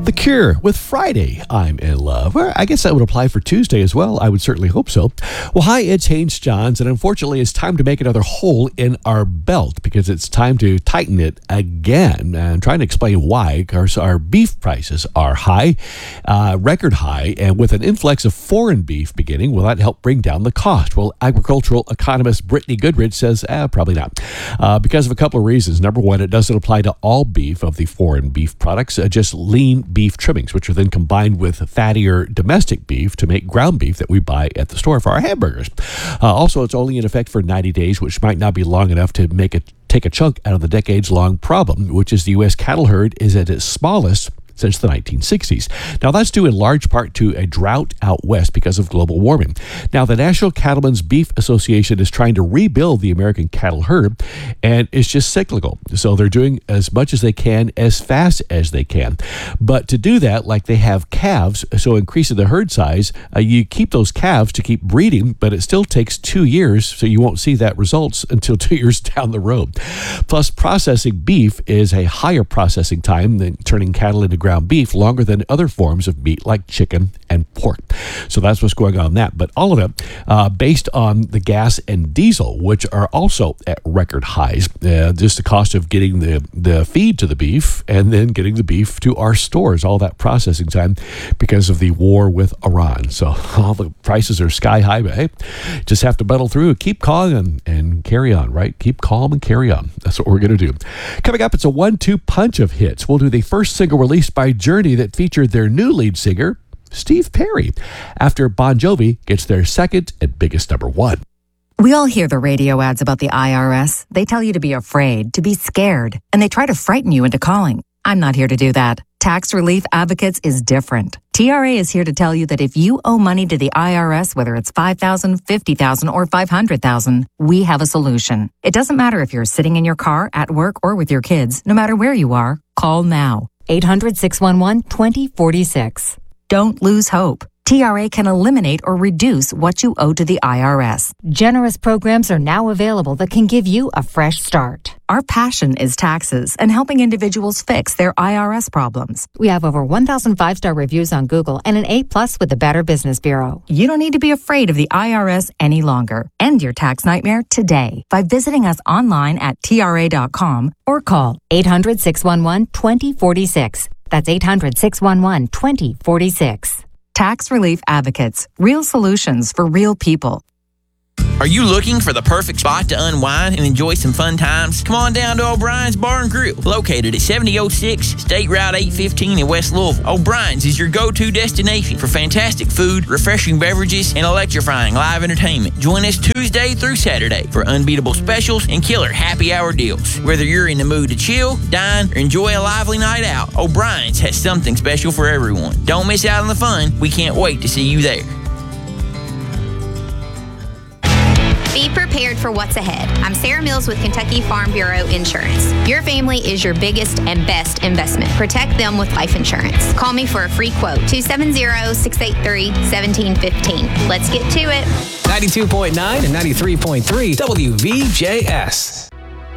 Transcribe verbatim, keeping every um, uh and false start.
The Cure with Friday, I'm in Love. Well, I guess that would apply for Tuesday as well. I would certainly hope so. Well, hi, it's Haynes Johns, and unfortunately, it's time to make another hole in our belt because it's time to tighten it again. And I'm trying to explain why, because our beef prices are high, uh, record high, and with an influx of foreign beef beginning, will that help bring down the cost? Well, agricultural economist Brittany Goodrich says, eh, probably not, uh, because of a couple of reasons. Number one, it doesn't apply to all beef of the foreign beef products, uh, just lean beef trimmings, which are then combined with fattier domestic beef to make ground beef that we buy at the store for our hamburgers. Uh, also, it's only in effect for ninety days, which might not be long enough to make it take a chunk out of the decades-long problem, which is the U S cattle herd is at its smallest since the nineteen sixties. Now, that's due in large part to a drought out west because of global warming. Now, the National Cattlemen's Beef Association is trying to rebuild the American cattle herd, and it's just cyclical. So they're doing as much as they can, as fast as they can. But to do that, like they have calves, so increasing the herd size, uh, you keep those calves to keep breeding, but it still takes two years, so you won't see that results until two years down the road. Plus, processing beef is a higher processing time than turning cattle into ground beef, longer than other forms of meat like chicken and pork. So that's what's going on in that. But all of it uh, based on the gas and diesel, which are also at record highs. Uh, just the cost of getting the, the feed to the beef and then getting the beef to our stores, all that processing time because of the war with Iran. So all the prices are sky high, but hey, just have to battle through, keep calm and, and carry on, right? Keep calm and carry on. That's what we're going to do. Coming up, it's a one two punch of hits. We'll do the first single released by Journey that featured their new lead singer, Steve Perry, after Bon Jovi gets their second and biggest number one. We all hear the radio ads about the I R S. They tell you to be afraid, to be scared, and they try to frighten you into calling. I'm not here to do that. Tax Relief Advocates is different. T R A is here to tell you that if you owe money to the I R S, whether it's five thousand dollars, fifty thousand dollars, or five hundred thousand dollars, we have a solution. It doesn't matter if you're sitting in your car, at work, or with your kids. No matter where you are, call now. eight hundred, six one one, two zero four six. Don't lose hope. T R A can eliminate or reduce what you owe to the I R S. Generous programs are now available that can give you a fresh start. Our passion is taxes and helping individuals fix their I R S problems. We have over one thousand five-star reviews on Google and an A plus with the Better Business Bureau. You don't need to be afraid of the I R S any longer. End your tax nightmare today by visiting us online at T R A dot com or call eight hundred, six one one, two zero four six. That's eight hundred, six one one, two zero four six. Tax Relief Advocates. Real solutions for real people. Are you looking for the perfect spot to unwind and enjoy some fun times? Come on down to O'Brien's Bar and Grill, located at seventy oh six State Route eight fifteen in West Louisville. O'Brien's is your go-to destination for fantastic food, refreshing beverages, and electrifying live entertainment. Join us Tuesday through Saturday for unbeatable specials and killer happy hour deals. Whether you're in the mood to chill, dine, or enjoy a lively night out, O'Brien's has something special for everyone. Don't miss out on the fun. We can't wait to see you there. Be prepared for what's ahead. I'm Sarah Mills with Kentucky Farm Bureau Insurance. Your family is your biggest and best investment. Protect them with life insurance. Call me for a free quote, two seven zero, six eight three, one seven one five. Let's get to it. ninety-two point nine and ninety-three point three W V J S.